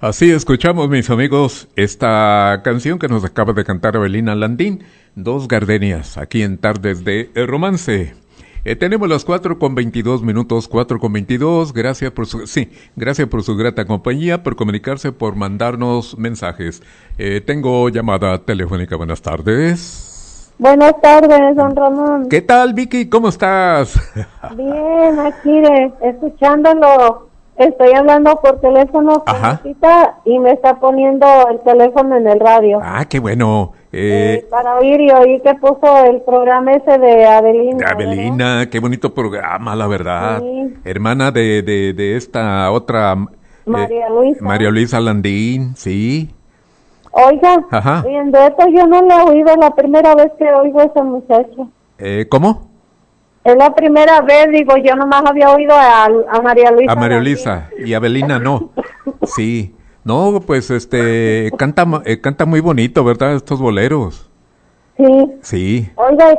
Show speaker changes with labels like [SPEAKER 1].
[SPEAKER 1] Así escuchamos, mis amigos, esta canción que nos acaba de cantar Avelina Landín, Dos Gardenias, aquí en Tardes de Romance. Tenemos las 4:22, 4:22. Gracias por su grata compañía, por comunicarse, por mandarnos mensajes. Tengo llamada telefónica. Buenas tardes.
[SPEAKER 2] Buenas tardes, don Ramón.
[SPEAKER 1] ¿Qué tal, Vicky? ¿Cómo estás?
[SPEAKER 2] Bien, aquí escuchándolo. Estoy hablando por teléfono con mi cita y me está poniendo el teléfono en el radio.
[SPEAKER 1] Ah, qué bueno.
[SPEAKER 2] Para oír y oír que puso el programa ese de Avelina.
[SPEAKER 1] De Avelina, ¿verdad? Qué bonito programa, la verdad.
[SPEAKER 2] Sí.
[SPEAKER 1] Hermana de esta otra... María Luisa Landín, sí.
[SPEAKER 2] Oiga, en dueto yo no la he oído, la primera vez que oigo a esa muchacha.
[SPEAKER 1] ¿Cómo?
[SPEAKER 2] Es la primera vez, digo, yo nomás había oído a María Luisa.
[SPEAKER 1] A María Luisa, y Avelina no. Sí. No, pues canta muy bonito, ¿verdad? Estos boleros.
[SPEAKER 2] Sí.
[SPEAKER 1] Sí.
[SPEAKER 2] Oiga,